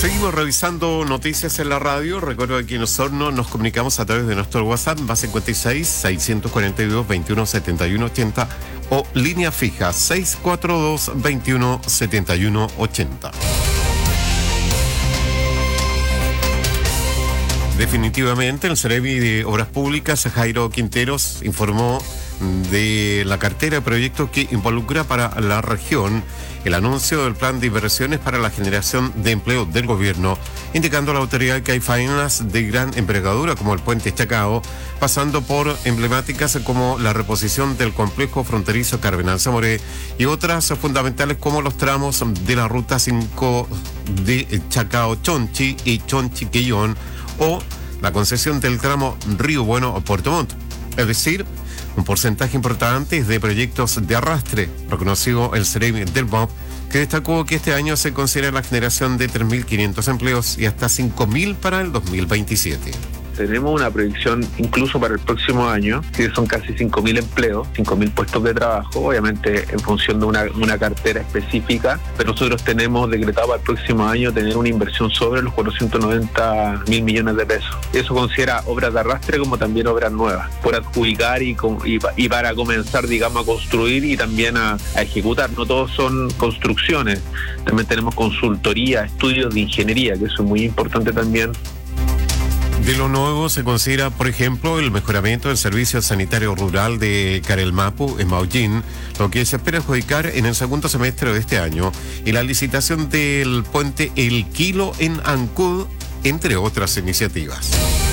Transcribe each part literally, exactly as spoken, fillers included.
Seguimos revisando noticias en la radio. Recuerdo que aquí en Osorno nos comunicamos a través de nuestro WhatsApp más cincuenta y seis, seiscientos cuarenta y dos, veintiuno setenta y uno ochenta o línea fija seiscientos cuarenta y dos, veintiuno setenta y uno ochenta. Definitivamente el Ceremi de Obras Públicas, Jairo Quinteros, informó de la cartera de proyectos que involucra para la región el anuncio del plan de inversiones para la generación de empleo del gobierno, indicando a la autoridad que hay faenas de gran envergadura como el puente Chacao, pasando por emblemáticas como la reposición del complejo fronterizo Cardenal Zamoré y otras fundamentales como los tramos de la ruta cinco de Chacao-Chonchi y Chonchi-Quellón o la concesión del tramo Río Bueno o Puerto Montt. Es decir, un porcentaje importante de proyectos de arrastre, reconoció el Ceremi del M O B, que destacó que este año se considera la generación de tres mil quinientos empleos y hasta cinco mil para el dos mil veintisiete. Tenemos una proyección incluso para el próximo año, que son casi cinco mil empleos, cinco mil puestos de trabajo, obviamente en función de una, una cartera específica, pero nosotros tenemos decretado para el próximo año tener una inversión sobre los cuatrocientos noventa mil millones de pesos. Eso considera obras de arrastre como también obras nuevas, por adjudicar y, y, y para comenzar, digamos, a construir y también a, a ejecutar. No todos son construcciones, también tenemos consultoría, estudios de ingeniería, que eso es muy importante también. De lo nuevo se considera, por ejemplo, el mejoramiento del servicio sanitario rural de Carelmapu en Maullín, lo que se espera adjudicar en el segundo semestre de este año, y la licitación del puente El Kilo en Ancud, entre otras iniciativas.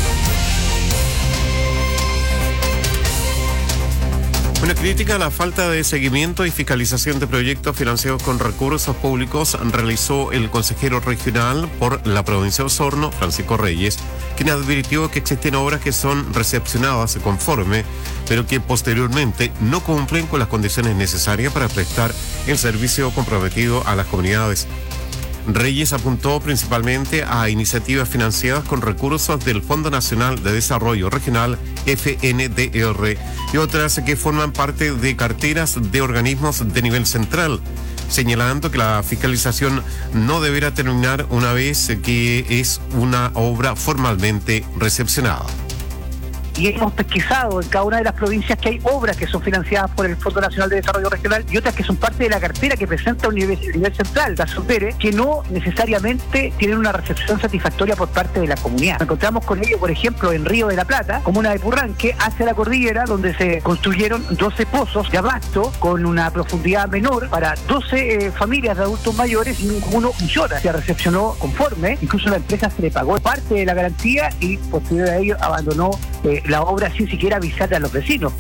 Una crítica a la falta de seguimiento y fiscalización de proyectos financiados con recursos públicos realizó el consejero regional por la provincia de Osorno, Francisco Reyes, quien advirtió que existen obras que son recepcionadas conforme, pero que posteriormente no cumplen con las condiciones necesarias para prestar el servicio comprometido a las comunidades. Reyes apuntó principalmente a iniciativas financiadas con recursos del Fondo Nacional de Desarrollo Regional, F N D R, y otras que forman parte de carteras de organismos de nivel central, señalando que la fiscalización no deberá terminar una vez que es una obra formalmente recepcionada. Y hemos pesquisado en cada una de las provincias que hay obras que son financiadas por el Fondo Nacional de Desarrollo Regional y otras que son parte de la cartera que presenta un nivel, nivel central, la SUTERE, que no necesariamente tienen una recepción satisfactoria por parte de la comunidad. Nos encontramos con ello, por ejemplo, en Río de la Plata, comuna de Purranque, hacia la cordillera, donde se construyeron doce pozos de abasto con una profundidad menor para doce eh, familias de adultos mayores y ninguno llora. Se recepcionó conforme, incluso la empresa se le pagó parte de la garantía y posterior a ello abandonó eh, la obra sin siquiera avisar a los vecinos.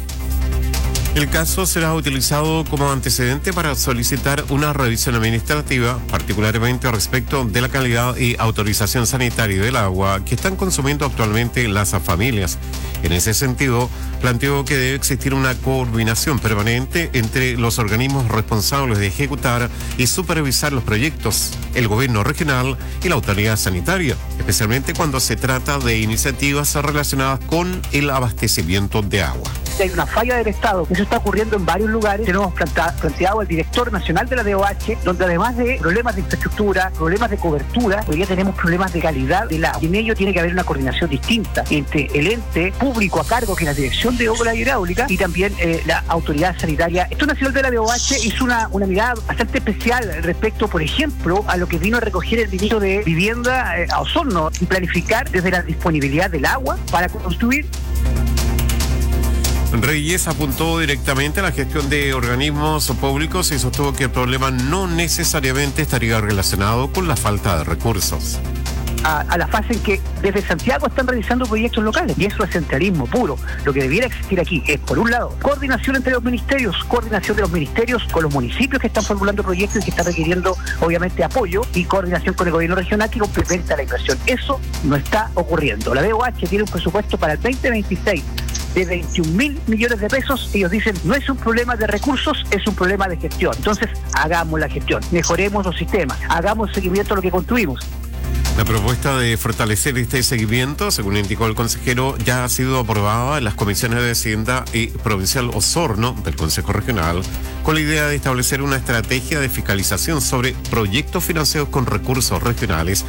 El caso será utilizado como antecedente para solicitar una revisión administrativa, particularmente respecto de la calidad y autorización sanitaria del agua que están consumiendo actualmente las familias. En ese sentido, planteó que debe existir una coordinación permanente entre los organismos responsables de ejecutar y supervisar los proyectos, el gobierno regional y la autoridad sanitaria, especialmente cuando se trata de iniciativas relacionadas con el abastecimiento de agua. Hay una falla del Estado, eso está ocurriendo en varios lugares. Tenemos planta, planteado al director nacional de la D O H, donde además de problemas de infraestructura, problemas de cobertura, hoy día tenemos problemas de calidad del agua. Y en ello tiene que haber una coordinación distinta entre el ente público a cargo, que es la Dirección de Obras Hidráulicas, y también eh, la autoridad sanitaria. El director nacional de la D O H hizo una, una mirada bastante especial respecto, por ejemplo, a lo que vino a recoger el ministro de Vivienda eh, a Osorno y planificar desde la disponibilidad del agua para construir. Reyes apuntó directamente a la gestión de organismos públicos y sostuvo que el problema no necesariamente estaría relacionado con la falta de recursos. A, a la fase en que desde Santiago están realizando proyectos locales, y eso es centralismo puro. Lo que debiera existir aquí es, por un lado, coordinación entre los ministerios, coordinación de los ministerios con los municipios que están formulando proyectos y que están requiriendo, obviamente, apoyo, y coordinación con el gobierno regional que complementa la inversión. Eso no está ocurriendo. La D O H tiene un presupuesto para el veinte veintiséis de veintiún mil millones de pesos. Ellos dicen, no es un problema de recursos, es un problema de gestión. Entonces, hagamos la gestión, mejoremos los sistemas, hagamos seguimiento a lo que construimos. La propuesta de fortalecer este seguimiento, según indicó el consejero, ya ha sido aprobada en las comisiones de Hacienda y Provincial Osorno del Consejo Regional, con la idea de establecer una estrategia de fiscalización sobre proyectos financiados con recursos regionales